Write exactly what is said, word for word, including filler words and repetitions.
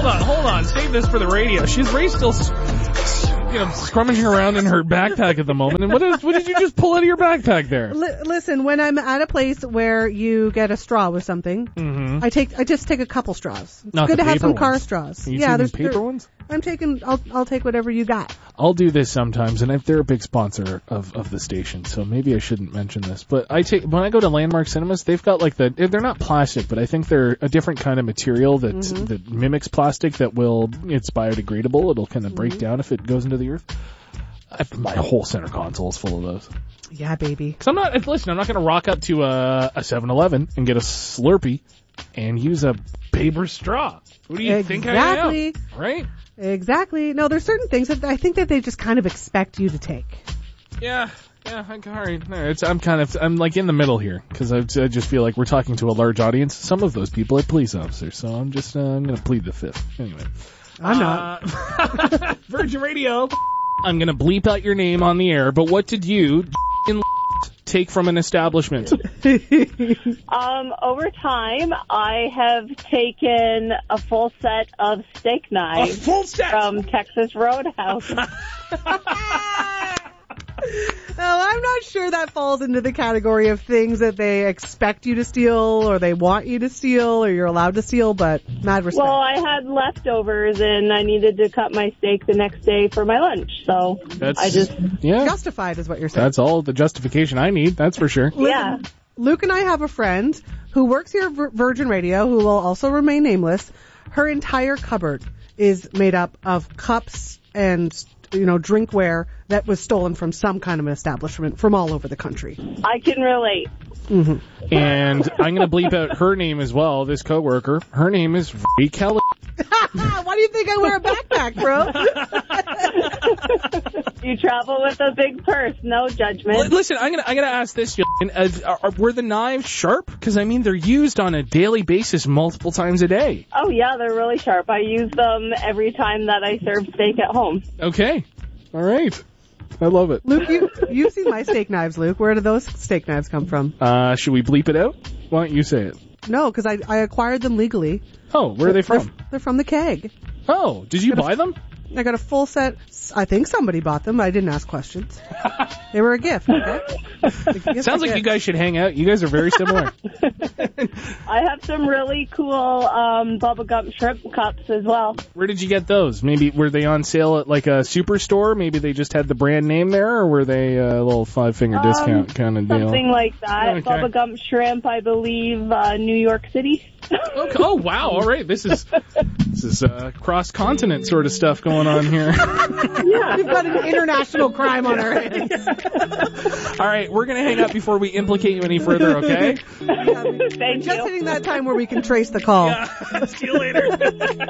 hold on, hold on. Save this for the radio. She's Ray's still, you know, scrummaging around in her backpack at the moment. And what, is, what did you just pull out of your backpack there? L- listen, when I'm at a place where you get a straw with something, mm-hmm. I take, I just take a couple straws. It's Not good to have some ones. car straws. Are you yeah, there's there's paper ones. I'm taking. I'll, I'll take whatever you got. I'll do this sometimes, and they're a big sponsor of, of the station, so maybe I shouldn't mention this. But I take when I go to Landmark Cinemas, they've got like the they're not plastic, but I think they're a different kind of material that mm-hmm. that mimics plastic that will it's biodegradable. It'll kind of break mm-hmm. down if it goes into the earth. I, my whole center console is full of those. Yeah, baby. Because I'm not listen, I'm not going to rock up to a, a seven eleven and get a Slurpee and use a paper straw. What do you exactly. think I am? Right? Exactly. No, there's certain things that I think that they just kind of expect you to take. Yeah, yeah. I, all right. No, it's, I'm kind of, I'm like in the middle here because I, I just feel like we're talking to a large audience. Some of those people are police officers, so I'm just, uh, I'm going to plead the fifth. Anyway, I'm not. Uh, Virgin Radio. I'm going to bleep out your name on the air. But what did you in take from an establishment? um, over time, I have taken a full set of steak knives a full set? from Texas Roadhouse. Oh, I'm not sure that falls into the category of things that they expect you to steal or they want you to steal or you're allowed to steal, but mad respect. Well, I had leftovers and I needed to cut my steak the next day for my lunch, so That's, I just... Yeah. Justified is what you're saying. That's all the justification I need, that's for sure. Yeah. Luke and I have a friend who works here at Virgin Radio who will also remain nameless. Her entire cupboard is made up of cups and, you know, drinkware that was stolen from some kind of an establishment from all over the country. I can relate. Mm-hmm. And I'm going to bleep out her name as well, this coworker. Her name is Ray Kelly. Why do you think I wear a backpack, bro? You travel with a big purse, no judgment. L- listen, I'm going to I'm gonna ask this. Uh, are, were the knives sharp? Because, I mean, they're used on a daily basis multiple times a day. Oh, yeah, they're really sharp. I use them every time that I serve steak at home. Okay. All right. I love it. Luke, you, you've seen my steak knives, Luke. Where do those steak knives come from? Uh, should we bleep it out? Why don't you say it? No, because I, I acquired them legally. Oh, where are they from? They're, they're from the keg. Oh, did you buy them? I got a full set. I think somebody bought them. I didn't ask questions. They were a gift. Okay? Sounds like you guys should hang out. You guys are very similar. I have some really cool um, bubblegum shrimp cups as well. Where did you get those? Maybe were they on sale at like a superstore? Maybe they just had the brand name there, or were they a little five finger Um, discount kind of deal? Something like that. Okay. Bubblegum shrimp, I believe, uh, New York City. Okay. Oh wow! All right, this is this is uh, cross continent sort of stuff going on here. Yeah, we've got an international crime on our hands. All right, we're gonna hang up before we implicate you any further. Okay? Yeah, Thank just you. hitting that time where we can trace the call. Yeah. See you later.